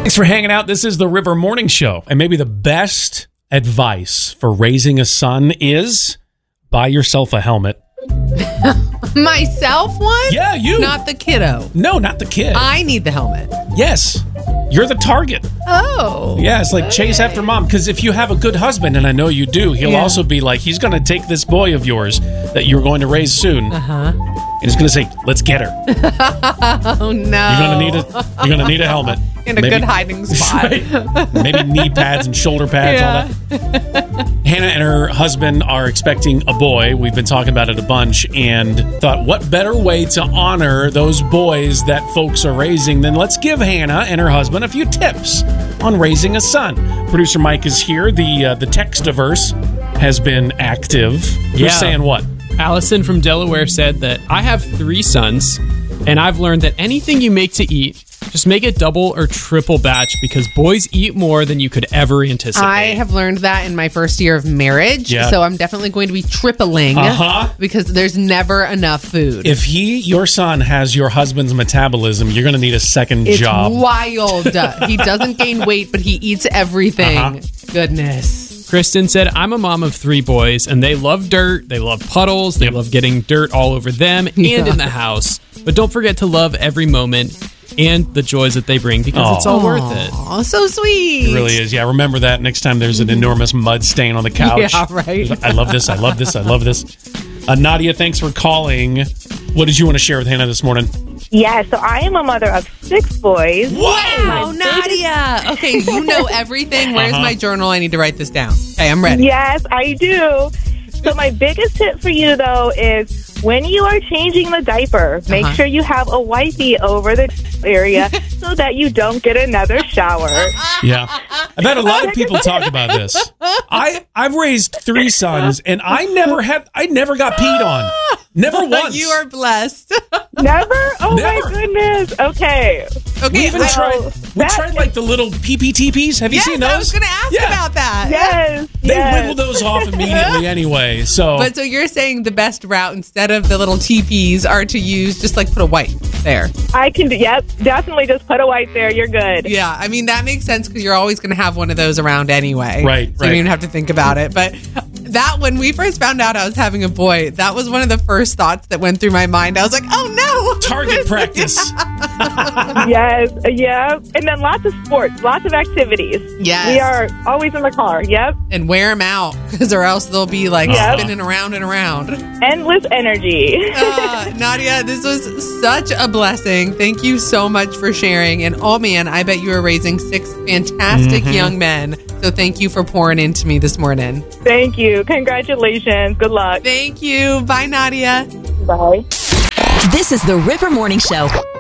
Thanks for hanging out. This is the River Morning Show. And maybe the best advice for raising a son is buy yourself a helmet. Myself one? Yeah, you. Not the kiddo. No, not the kid. I need the helmet. Yes. You're the target. Oh. Yeah, it's like chase after mom. Because if you have a good husband, and I know you do, he'll also be like, he's going to take this boy of yours that you're going to raise soon. Uh-huh. And he's going to say, let's get her. Oh, no. You're going to need a helmet. In a good hiding spot. Right. Maybe knee pads and shoulder pads, all that. Hannah and her husband are expecting a boy. We've been talking about it a bunch and thought, what better way to honor those boys that folks are raising than let's give Hannah and her husband a few tips on raising a son. Producer Mike is here. The text-averse has been active. You're saying what? Allison from Delaware said that I have 3 sons, and I've learned that anything you make to eat, just make it double or triple batch because boys eat more than you could ever anticipate. I have learned that in my first year of marriage, so I'm definitely going to be tripling because there's never enough food. If your son has your husband's metabolism, you're going to need a second job. It's wild. He doesn't gain weight, but he eats everything. Goodness. Kristen said, I'm a mom of 3 boys, and they love dirt, they love puddles, they love getting dirt all over them and in the house. But don't forget to love every moment and the joys that they bring because it's all worth it. Oh, so sweet. It really is. Yeah, remember that next time there's an enormous mud stain on the couch. Yeah, right. I love this. I love this. I love this. Nadia, thanks for calling. What did you want to share with Hannah this morning? Yeah, so I am a mother of 6 boys. Wow, Nadia. Okay, you know everything. Where's my journal? I need to write this down. Okay, I'm ready. Yes, I do. So my biggest tip for you, though, is when you are changing the diaper, make sure you have a wipey over the area so that you don't get another shower. Yeah. I've had a lot of people talk about this. I've raised 3 sons, and I never got peed on. Never once. You are blessed. Never? Oh, Never. my goodness. Okay. We even tried like the little PPTPs. Have you seen those? I was going to ask about that. Yes. They wiggle those off immediately anyway. So you're saying the best route instead of the little TPs are to use just like put a wipe there. I can do, definitely just put a wipe there. You're good. Yeah, I mean, that makes sense because you're always going to have one of those around anyway. Right. So you don't even have to think about it. But that, when we first found out I was having a boy, that was one of the first thoughts that went through my mind. I was like, oh no. Target practice. Yes. Yeah. And then lots of sports, lots of activities. Yes. We are always in the car. Yep. And wear them out because or else they'll be like spinning around and around. Endless energy. Nadia, this was such a blessing. Thank you so much for sharing. And oh man, I bet you are raising 6 fantastic young men. So thank you for pouring into me this morning. Thank you. Congratulations. Good luck. Thank you. Bye, Nadia. Bye. This is the River Morning Show.